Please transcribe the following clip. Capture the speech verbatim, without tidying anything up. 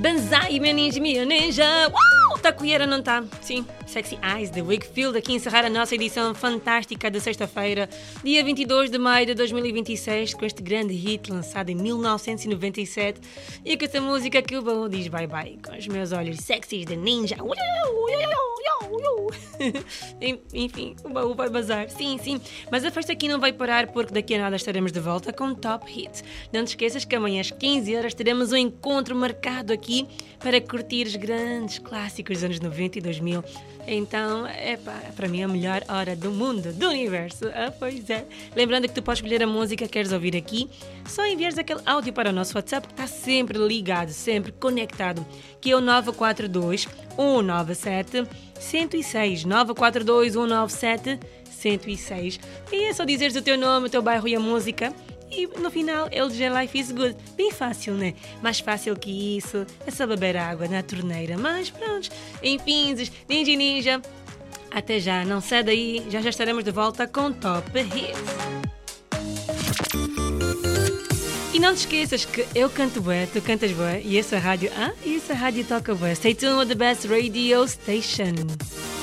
Banzai, meu ninja, minha ninja. Uau! Tá colheira, não tá? Sim, Sexy Eyes, The Wakefield, aqui encerrar a nossa edição fantástica de sexta-feira, dia vinte e dois de maio de dois mil e vinte e seis, com este grande hit lançado em mil novecentos e noventa e sete e com esta música que o baú diz bye-bye, com os meus olhos sexys de ninja. Enfim, o baú vai bazar, sim, sim, mas a festa aqui não vai parar porque daqui a nada estaremos de volta com Top Hits. Não te esqueças que amanhã às quinze horas teremos um encontro marcado aqui para curtir os grandes clássicos dos anos noventa e dois mil. Então, é para mim a melhor hora do mundo, do universo. Ah, pois é. Lembrando que tu podes escolher a música que queres ouvir aqui, só enviares aquele áudio para o nosso WhatsApp que está sempre ligado, sempre conectado, que é o nove quatro dois, um nove sete, um zero seis, nove quatro dois, um nove sete, um zero seis. E é só dizeres o teu nome, o teu bairro e a música. E no final, L G Life is Good. Bem fácil, né? Mais fácil que isso. É só beber água na torneira. Mas pronto. Enfim, Ninja Ninja. Até já. Não sai daí. Já já estaremos de volta com Top Hits. E não te esqueças que eu canto bué, tu cantas bué. E essa rádio... Ah, e essa rádio toca bué. Stay tuned with the best radio station.